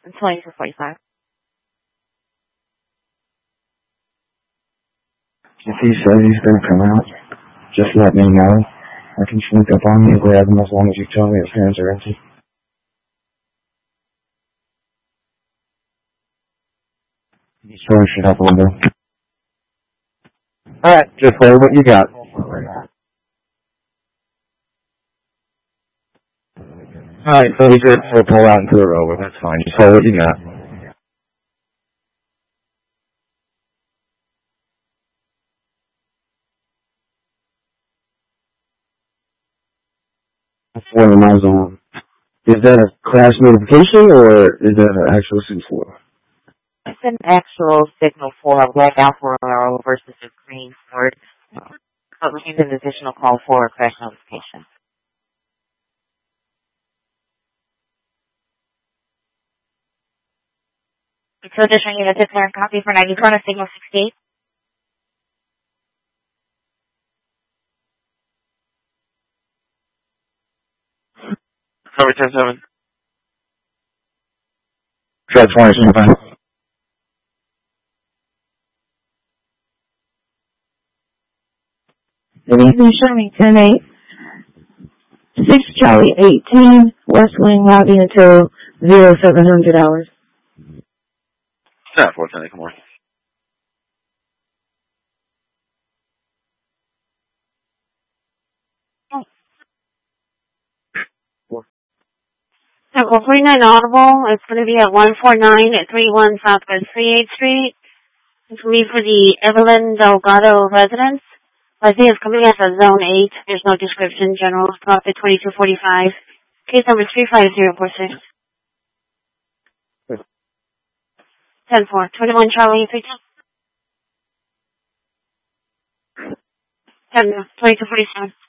2245. If he says he's going to come out, just let me know. I can sneak up on you and grab him as long as you tell me his hands are empty. He's throwing shit out the window. Alright, just play what you got. Alright, so we just pull out into the rover. That's fine. Just play what you got. For my zone. Is that a crash notification or is that an actual C4? It's an actual signal for a red Alfa Romeo versus a green Ford. But we need an additional call for a crash notification. So additional unit declaring copy for 90 front of signal 68. Cover 10-7. Try 2025. Anything showing 10-8. 6 Charlie 18, West Wing lobby until 0700 hours. 410, come on. Temple 49 Audible. It's going to be at 149 at 31 Southwest 38th Street. It's going to be for the Evelyn Delgado residence. I think it's coming as a Zone 8. There's no description. General profit 2245. Case number 35046. 10-4. 21 Charlie 32. 2247.